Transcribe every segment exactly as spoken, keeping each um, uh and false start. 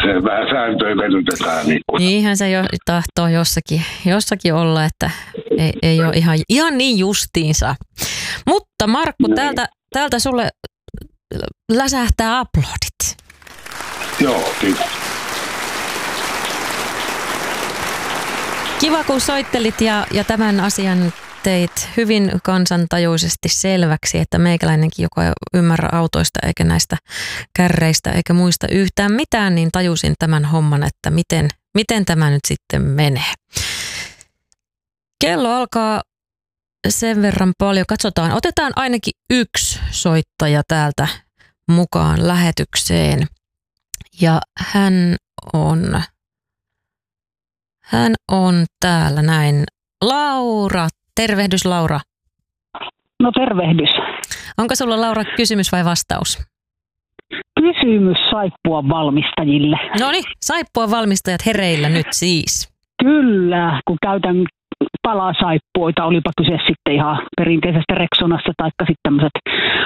se vähän sääntöjä venytetään. Niin kuin. Niinhän se jo tahtoo jossakin, jossakin olla, että ei, ei ole ihan, ihan niin justiinsa. Mutta Markku, no, täältä, täältä sulle läsähtää aplodit. Joo, kiitos. Kiva, kun soittelit ja, ja tämän asian teit hyvin kansantajuisesti selväksi, että meikäläinenkin, joka ei ymmärrä autoista eikä näistä kärreistä eikä muista yhtään mitään, niin tajusin tämän homman, että miten, miten tämä nyt sitten menee. Kello alkaa sen verran paljon. Katsotaan, otetaan ainakin yksi soittaja täältä mukaan lähetykseen. Ja hän on, hän on täällä näin. Laura, tervehdys Laura. No tervehdys. Onko sulla Laura kysymys vai vastaus? Kysymys saippuan valmistajille. No niin, saippuan valmistajat hereillä nyt siis. Kyllä, kun käytän palasaippuoita, olipa kyse sitten ihan perinteisestä Rexonasta tai sitten tämmöiset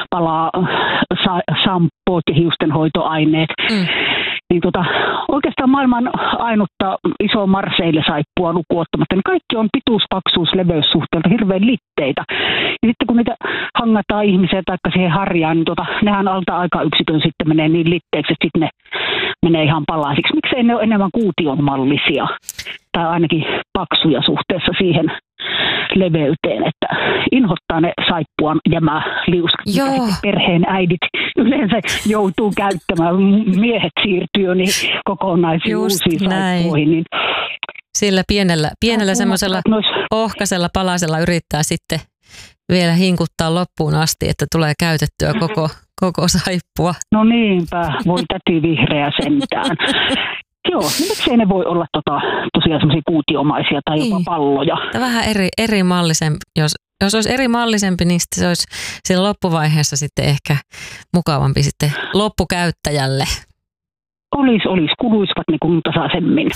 palasampoot ja hiustenhoitoaineet. Mm. Niin tota, oikeastaan maailman ainutta iso Marseille-saippua lukuottamatta, niin kaikki on pituus, paksuus, leveyssuhteelta hirveän litteitä. Ja sitten kun niitä hangataan ihmiseen tai siihen harjaan, niin tota, nehän alta aikayksikön sitten menee niin litteeksi, että sitten ne menee ihan palasiksi. Miksei ne ole enemmän kuutionmallisia tai ainakin paksuja suhteessa siihen leveyteen, että inhottaa ne saippuan jämä liuskat, mitä perheen äidit yleensä joutuu käyttämään. Miehet siirtyy jo niin kokonaisiin just uusiin näin. saippuihin. Niin sillä pienellä, pienellä semmoisella ohkaisella palasella yrittää sitten vielä hinkuttaa loppuun asti, että tulee käytettyä koko, koko saippua. No niinpä, voi täti vihreä sentään. Joo, miksei ne voi olla tota, tosiaan semmoisia kuutiomaisia tai jopa palloja. Tämä vähän eri, eri mallisempi. Jos, jos olisi eri mallisempi, niin se olisi siinä loppuvaiheessa sitten ehkä mukavampi sitten loppukäyttäjälle. Olis, olis. Kuluisivat ne kun tasaisemmin.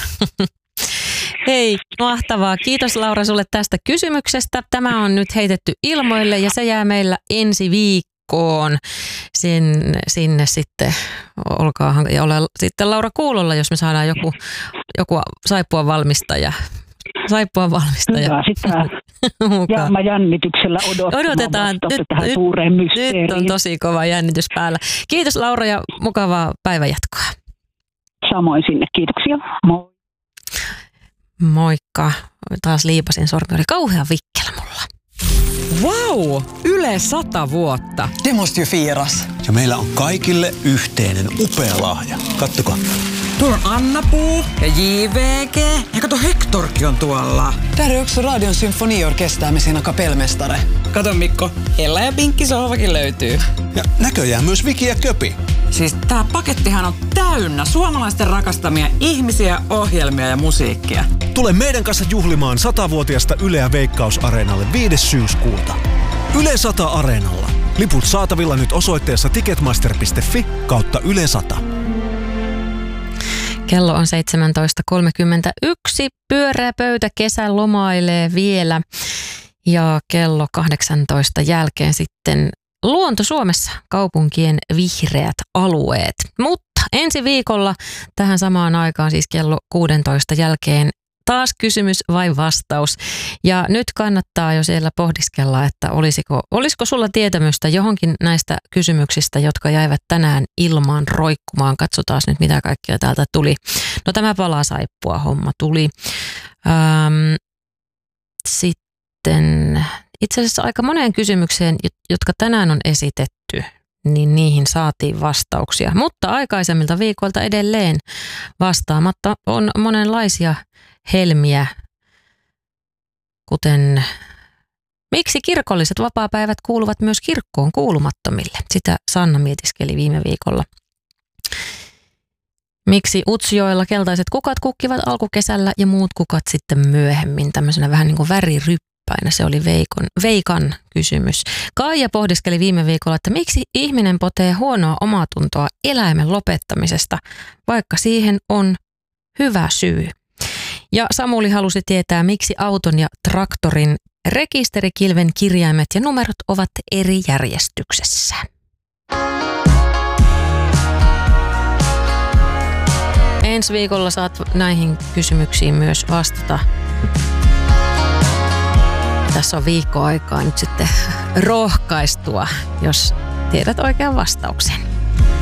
Hei, mahtavaa. Kiitos Laura sulle tästä kysymyksestä. Tämä on nyt heitetty ilmoille ja se jää meillä ensi viikkoon sinne, sinne sitten. Olkaa ja ole sitten Laura kuulolla, jos me saadaan joku, joku saippuan valmistaja. Saippuan valmistaja. Hyvä, sitä jäämä jännityksellä odottamaan. Odotetaan. Nyt, tähän nyt, suureen mysteeriin. Nyt on tosi kova jännitys päällä. Kiitos Laura ja mukavaa päivänjatkoa. Samoin sinne. Kiitoksia. Moi. Moikka. Taas liipasin sormi. Oli kauhean vikkelä mulla. Wow! Yle sata vuotta. Det måste ju firas. Ja meillä on kaikille yhteinen upea lahja. Kattokaa. Tuolla on Anna-Puu ja J V G. Ja kato, Hektorkin on tuolla. Där är också Radion symfoniorkester med sina kapellmästare. Kato Mikko, Ella ja Pinkki sohvakin löytyy. Ja näköjään myös Viki ja Köpi. Siis tää pakettihan on täynnä suomalaisten rakastamia ihmisiä, ohjelmia ja musiikkia. Tule meidän kanssa juhlimaan satavuotiasta Yleä Veikkaus-areenalle viides syyskuuta. Yle sata Areenalla. Liput saatavilla nyt osoitteessa ticketmaster piste fi kautta Yle sata. Kello on seitsemäntoista kolmekymmentäyksi. Pyöreä pöytä kesän lomailee vielä. Ja kello kahdeksantoista jälkeen sitten Luonto Suomessa, kaupunkien vihreät alueet. Mutta ensi viikolla tähän samaan aikaan, siis kello kuusitoista jälkeen, taas kysymys vai vastaus. Ja nyt kannattaa jo siellä pohdiskella, että olisiko, olisiko sulla tietämystä johonkin näistä kysymyksistä, jotka jäivät tänään ilmaan roikkumaan. Katsotaan nyt, mitä kaikkea täältä tuli. No tämä palasaippua homma tuli. Ähm, sitten itse asiassa aika moneen kysymykseen, jotka tänään on esitetty, niin niihin saatiin vastauksia. Mutta aikaisemmilta viikoilta edelleen vastaamatta on monenlaisia helmiä, kuten miksi kirkolliset vapaapäivät kuuluvat myös kirkkoon kuulumattomille. Sitä Sanna mietiskeli viime viikolla. Miksi Utsjoella keltaiset kukat kukkivat alkukesällä ja muut kukat sitten myöhemmin, tämmöisenä vähän niin kuin väriryppäinä. Se oli Veikon, Veikan kysymys. Kaija pohdiskeli viime viikolla, että miksi ihminen potee huonoa omatuntoa eläimen lopettamisesta, vaikka siihen on hyvä syy. Ja Samuli halusi tietää, miksi auton ja traktorin rekisterikilven kirjaimet ja numerot ovat eri järjestyksessä. ensi viikolla saat näihin kysymyksiin myös vastata. Tässä on viikko aikaa nyt sitten rohkaistua, jos tiedät oikean vastauksen.